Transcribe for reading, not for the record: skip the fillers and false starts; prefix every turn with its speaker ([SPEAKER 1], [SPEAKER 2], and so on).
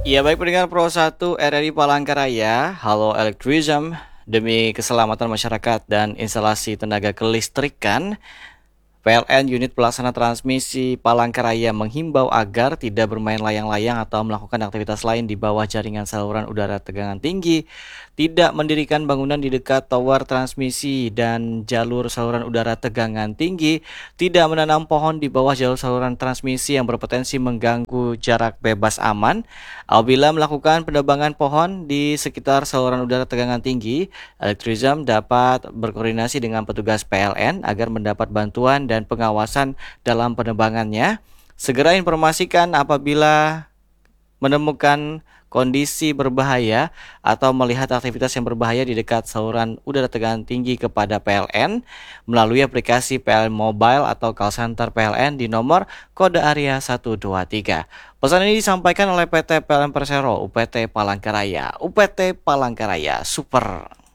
[SPEAKER 1] Ya baik pendengar Pro 1 RRI Palangkaraya, halo Elektrism, demi keselamatan masyarakat dan instalasi tenaga kelistrikan, PLN Unit Pelaksana Transmisi Palangkaraya menghimbau agar tidak bermain layang-layang atau melakukan aktivitas lain di bawah jaringan saluran udara tegangan tinggi, tidak mendirikan bangunan di dekat tower transmisi dan jalur saluran udara tegangan tinggi, tidak menanam pohon di bawah jalur saluran transmisi yang berpotensi mengganggu jarak bebas aman. Apabila melakukan penebangan pohon di sekitar saluran udara tegangan tinggi, Elektrism dapat berkoordinasi dengan petugas PLN agar mendapat bantuan dan pengawasan dalam penebangannya. Segera informasikan apabila menemukan kondisi berbahaya atau melihat aktivitas yang berbahaya di dekat saluran udara tegangan tinggi kepada PLN melalui aplikasi PLN Mobile atau call center PLN di nomor kode area 123. Pesan ini disampaikan oleh PT PLN Persero UPT Palangkaraya. UPT Palangkaraya Super.